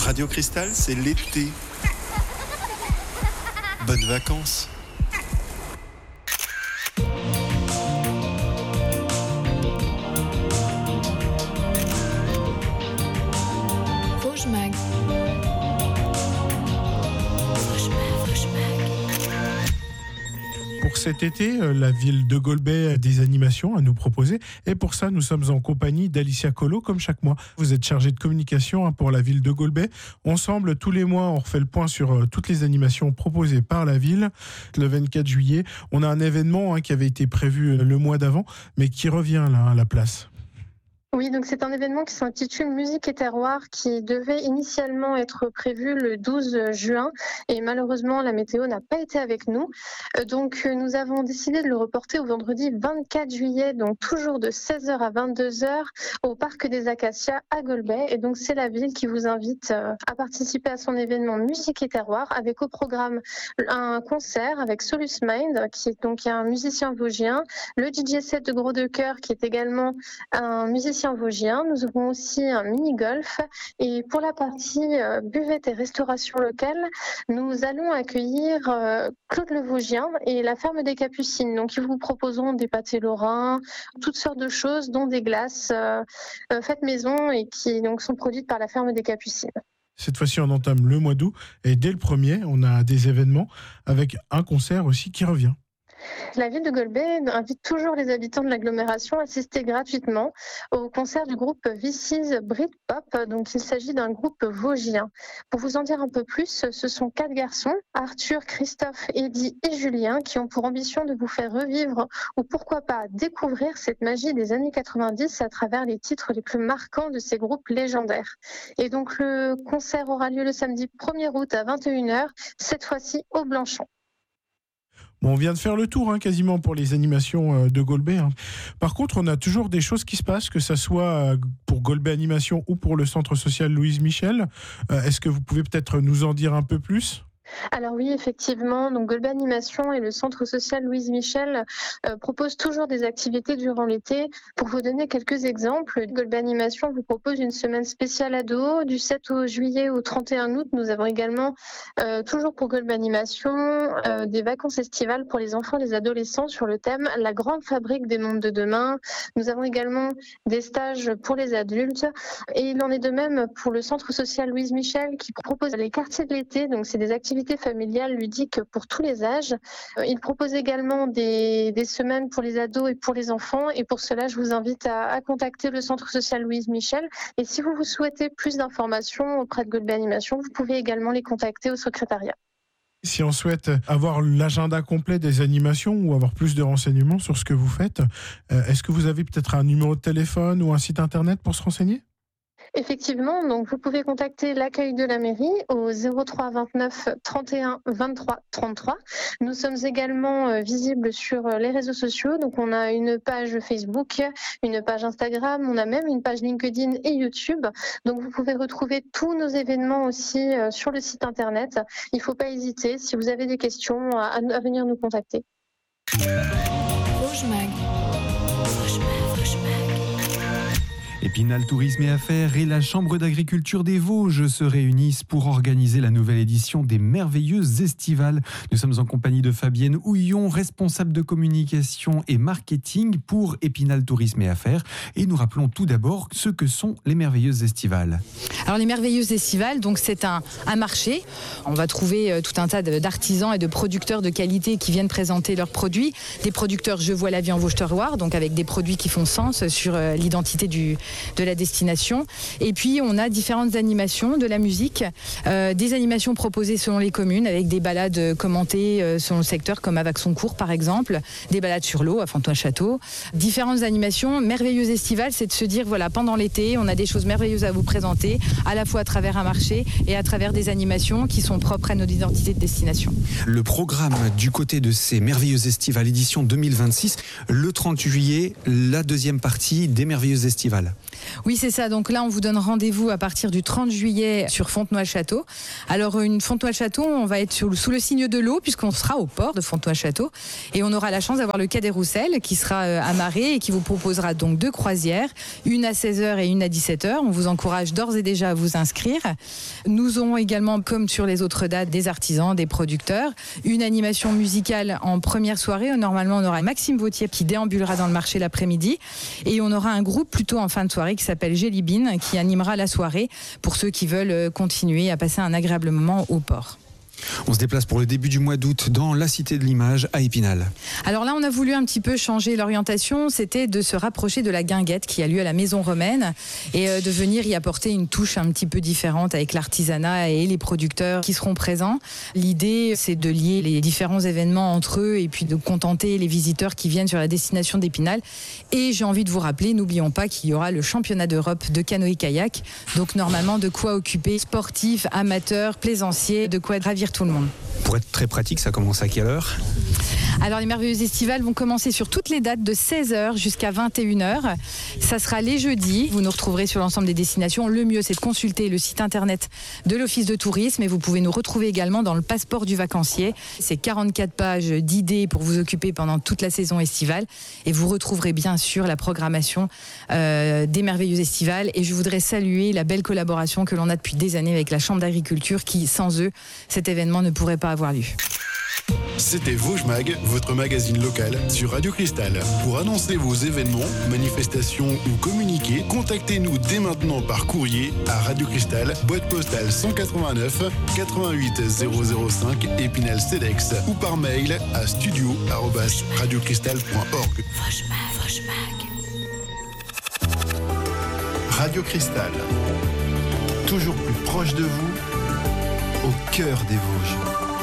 Radio Cristal, c'est l'été. Bonnes vacances. Vosges Mag. Pour cet été, la ville de Golbet a des animations à nous proposer. Et pour ça, nous sommes en compagnie d'Alicia Collot, comme chaque mois. Vous êtes chargée de communication pour la ville de Golbet. Ensemble, tous les mois, on refait le point sur toutes les animations proposées par la ville. Le 24 juillet, on a un événement qui avait été prévu le mois d'avant, mais qui revient là à la place. Oui, donc c'est un événement qui s'intitule Musique et Terroir qui devait initialement être prévu le 12 juin et malheureusement la météo n'a pas été avec nous. Donc nous avons décidé de le reporter au vendredi 24 juillet, donc toujours de 16h à 22h au Parc des Acacias à Golbet. Et donc c'est la ville qui vous invite à participer à son événement Musique et Terroir avec au programme un concert avec Solus Mind qui est donc un musicien vosgien, le DJ set de Gros de Cœur qui est également un musicien vosgien. Nous aurons aussi un mini-golf et pour la partie buvette et restauration locale, nous allons accueillir Claude le Vosgien et la ferme des Capucines. Donc ils vous proposeront des pâtés lorrains, toutes sortes de choses, dont des glaces faites maison et qui donc sont produites par la ferme des Capucines. Cette fois-ci, on entame le mois d'août et dès le 1er, on a des événements avec un concert aussi qui revient. La ville de Golbet invite toujours les habitants de l'agglomération à assister gratuitement au concert du groupe VC's Britpop. Donc, il s'agit d'un groupe vosgien. Pour vous en dire un peu plus, ce sont 4 garçons, Arthur, Christophe, Eddy et Julien, qui ont pour ambition de vous faire revivre ou pourquoi pas découvrir cette magie des années 90 à travers les titres les plus marquants de ces groupes légendaires. Et donc, le concert aura lieu le samedi 1er août à 21h, cette fois-ci au Blanchon. Bon, on vient de faire le tour quasiment pour les animations de Golbet. Par contre, on a toujours des choses qui se passent, que ce soit pour Golbet Animation ou pour le centre social Louise Michel. Est-ce que vous pouvez peut-être nous en dire un peu plus ? Alors oui, effectivement, donc Golbet Animation et le centre social Louise Michel proposent toujours des activités durant l'été. Pour vous donner quelques exemples, Golbet Animation vous propose une semaine spéciale ado du 7 juillet au 31 août. Nous avons également, toujours pour Golbet Animation, des vacances estivales pour les enfants et les adolescents sur le thème La grande fabrique des mondes de demain. Nous avons également des stages pour les adultes et il en est de même pour le centre social Louise Michel qui propose les quartiers de l'été. Donc c'est des activités familiales ludiques pour tous les âges. Il propose également des semaines pour les ados et pour les enfants. Et pour cela, je vous invite à contacter le centre social Louise Michel. Et si vous souhaitez plus d'informations auprès de Golbet Animation, vous pouvez également les contacter au secrétariat. Si on souhaite avoir l'agenda complet des animations ou avoir plus de renseignements sur ce que vous faites, est-ce que vous avez peut-être un numéro de téléphone ou un site internet pour se renseigner ? Effectivement, donc vous pouvez contacter l'accueil de la mairie au 03 29 31 23 33. Nous sommes également visibles sur les réseaux sociaux. Donc on a une page Facebook, une page Instagram, on a même une page LinkedIn et YouTube. Donc vous pouvez retrouver tous nos événements aussi sur le site internet. Il ne faut pas hésiter, si vous avez des questions, à venir nous contacter. Vosges Mag. Épinal Tourisme et Affaires et la Chambre d'agriculture des Vosges se réunissent pour organiser la nouvelle édition des Merveilleuses Estivales. Nous sommes en compagnie de Fabienne Houillon, responsable de communication et marketing pour Épinal Tourisme et Affaires. Et nous rappelons tout d'abord ce que sont les Merveilleuses Estivales. Alors les Merveilleuses Estivales, donc c'est un marché. On va trouver tout un tas d'artisans et de producteurs de qualité qui viennent présenter leurs produits. Des producteurs Je vois la vie en Vosges-Terroir, donc avec des produits qui font sens sur l'identité de la destination. Et puis on a différentes animations, de la musique, des animations proposées selon les communes avec des balades commentées selon le secteur comme à Vaxoncourt par exemple, des balades sur l'eau à Fontoy-Château. Différentes animations. Merveilleuses Estivales, c'est de se dire voilà, pendant l'été on a des choses merveilleuses à vous présenter, à la fois à travers un marché et à travers des animations qui sont propres à notre identité de destination. Le programme du côté de ces Merveilleuses Estivales édition 2026, le 30 juillet, la deuxième partie des Merveilleuses Estivales. Oui, c'est ça. Donc là, on vous donne rendez-vous à partir du 30 juillet sur Fontenoy-le-Château. Alors, une Fontenoy-le-Château, on va être sous le signe de l'eau puisqu'on sera au port de Fontenoy-le-Château. Et on aura la chance d'avoir le quai des Rousselles qui sera amarré et qui vous proposera donc 2 croisières, une à 16h et une à 17h. On vous encourage d'ores et déjà déjà à vous inscrire. Nous aurons également, comme sur les autres dates, des artisans, des producteurs, une animation musicale en première soirée. Normalement, on aura Maxime Vautier qui déambulera dans le marché l'après-midi et on aura un groupe plutôt en fin de soirée qui s'appelle Jelly Bean qui animera la soirée pour ceux qui veulent continuer à passer un agréable moment au port. On se déplace pour le début du mois d'août dans la Cité de l'Image à Épinal. Alors là, on a voulu un petit peu changer l'orientation, c'était de se rapprocher de la guinguette qui a lieu à la Maison Romaine et de venir y apporter une touche un petit peu différente avec l'artisanat et les producteurs qui seront présents. L'idée, c'est de lier les différents événements entre eux et puis de contenter les visiteurs qui viennent sur la destination d'Épinal. Et j'ai envie de vous rappeler, n'oublions pas qu'il y aura le championnat d'Europe de canoë-kayak. Donc normalement, de quoi occuper sportifs, amateurs, plaisanciers, de quoi ravir tout le monde. Pour être très pratique, ça commence à quelle heure ? Alors les merveilleuses estivales vont commencer sur toutes les dates de 16h jusqu'à 21h. Ça sera les jeudis. Vous nous retrouverez sur l'ensemble des destinations. Le mieux, c'est de consulter le site internet de l'Office de tourisme et vous pouvez nous retrouver également dans le passeport du vacancier. C'est 44 pages d'idées pour vous occuper pendant toute la saison estivale et vous retrouverez bien sûr la programmation des merveilleuses estivales. Et je voudrais saluer la belle collaboration que l'on a depuis des années avec la Chambre d'agriculture qui, sans eux, cet événement ne pourrait pas avoir lieu. C'était Vosges Mag, votre magazine local sur Radio Cristal. Pour annoncer vos événements, manifestations ou communiquer, contactez-nous dès maintenant par courrier à Radio Cristal, boîte postale 189 88 005 Épinal Cedex ou par mail à studio@radiocristal.org. Radio Cristal, toujours plus proche de vous, au cœur des Vosges.